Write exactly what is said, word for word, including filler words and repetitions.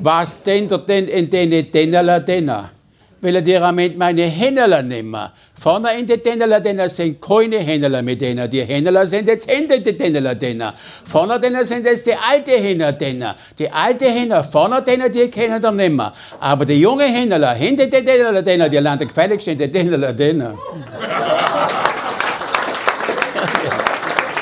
Was denn der denn in den Dennerler Denner? Will er dir am Ende meine Hännerler nehmen? Vorne in die Dennerler Denner sind keine Hännerler mit denen. Die Hännerler sind jetzt hinter die Dennerler Denner. Vorne Denner sind jetzt die alte Hänner Denner. Die alte Hänner, vorne Denner, die kennen da nicht mehr. Aber die junge Hännerler, hinter die Dennerler Denner, die landen gefälligst in die Dennerler Denner.